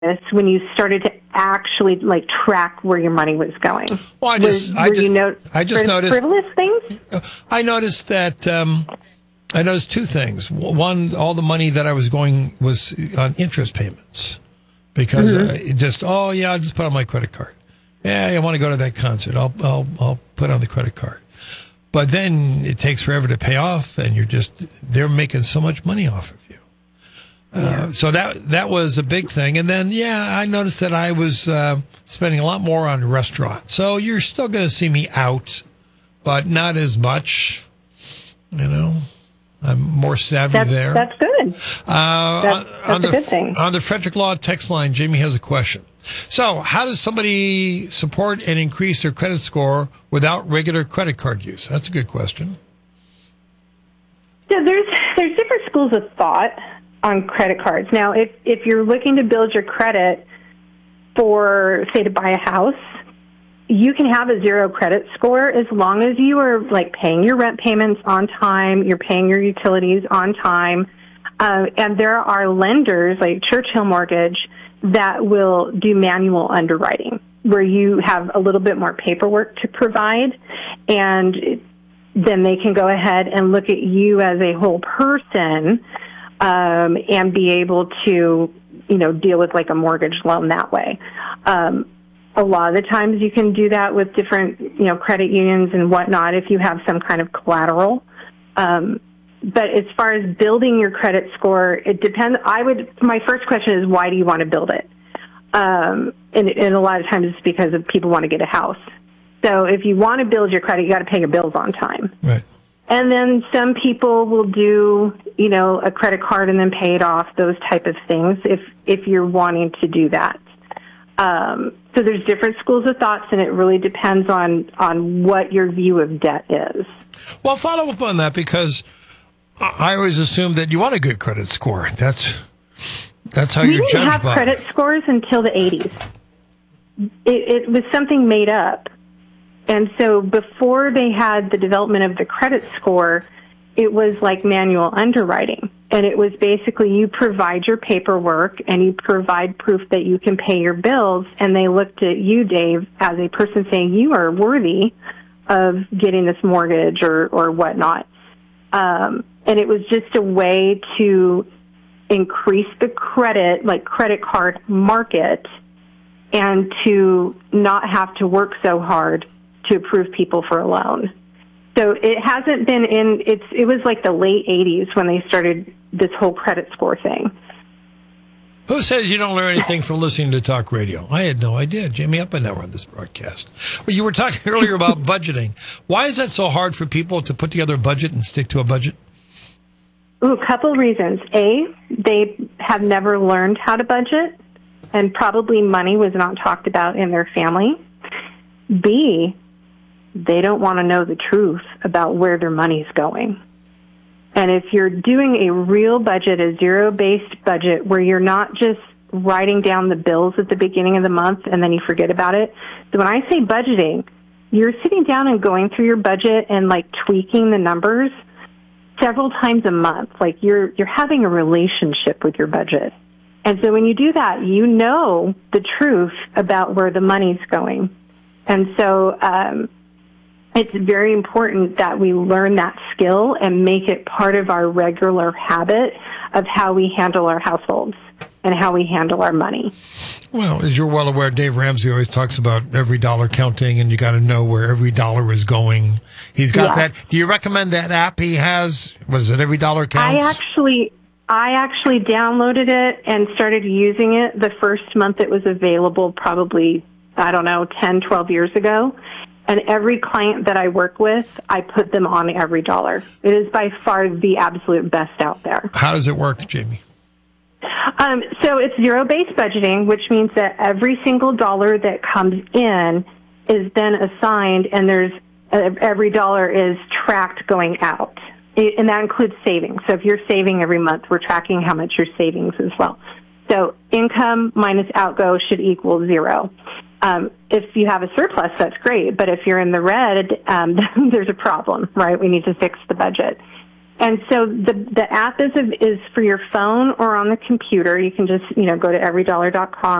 when you started to actually like track where your money was going? Well, I just noticed frivolous things. I noticed that I noticed two things. One, all the money that I was going was on interest payments because I'll just put on my credit card. Yeah, I want to go to that concert. I'll put on the credit card. But then it takes forever to pay off, and they're making so much money off of you. So that was a big thing. And then, I noticed that I was spending a lot more on restaurants. So you're still going to see me out, but not as much. I'm more savvy there. That's good. That's a good thing. On the Frederick Law text line, Jamie has a question. So how does somebody support and increase their credit score without regular credit card use? That's a good question. Yeah, there's different schools of thought on credit cards. Now, if you're looking to build your credit for, say, to buy a house, you can have a zero credit score as long as you are like paying your rent payments on time, you're paying your utilities on time, and there are lenders like Churchill Mortgage that will do manual underwriting where you have a little bit more paperwork to provide, and then they can go ahead and look at you as a whole person and be able to, deal with like a mortgage loan that way. A lot of the times you can do that with different, credit unions and whatnot if you have some kind of collateral. But as far as building your credit score, it depends. My first question is, why do you want to build it? And a lot of times it's because of people want to get a house. So if you want to build your credit, you got to pay your bills on time. Right. And then some people will do, a credit card and then pay it off, those type of things, if you're wanting to do that. So there's different schools of thoughts, and it really depends on what your view of debt is. Well, follow up on that, because I always assumed that you want a good credit score. That's how you're judged by. We didn't have credit scores until the 80s. It was something made up. And so before they had the development of the credit score, it was like manual underwriting. And it was basically you provide your paperwork and you provide proof that you can pay your bills. And they looked at you, Dave, as a person saying you are worthy of getting this mortgage or whatnot. And it was just a way to increase the credit card market and to not have to work so hard to approve people for a loan. So it hasn't been it was like the late 80s when they started this whole credit score thing. Who says you don't learn anything from listening to talk radio? I had no idea. Jamie Oppenheimer on this broadcast. Well, you were talking earlier about budgeting. Why is that so hard for people to put together a budget and stick to a budget? Ooh, a couple of reasons. A, they have never learned how to budget, and probably money was not talked about in their family. B, they don't want to know the truth about where their money's going. And if you're doing a real budget, a zero-based budget, where you're not just writing down the bills at the beginning of the month and then you forget about it. So when I say budgeting, you're sitting down and going through your budget and like tweaking the numbers several times a month. Like you're having a relationship with your budget. And so when you do that, you know the truth about where the money's going. And so, it's very important that we learn that skill and make it part of our regular habit of how we handle our households and how we handle our money. Well, as you're well aware, Dave Ramsey always talks about every dollar counting, and you got to know where every dollar is going. He's got that. Do you recommend that app he has? What is it, Every Dollar Counts? I actually downloaded it and started using it the first month it was available, probably, 10, 12 years ago. And every client that I work with, I put them on Every Dollar. It is by far the absolute best out there. How does it work, Jamie? So it's zero-based budgeting, which means that every single dollar that comes in is then assigned, and every dollar is tracked going out. And that includes savings. So if you're saving every month, we're tracking how much your savings as well. So income minus outgo should equal zero. If you have a surplus, that's great. But if you're in the red, there's a problem, right? We need to fix the budget. And so the app is for your phone or on the computer. You can just, go to everydollar.com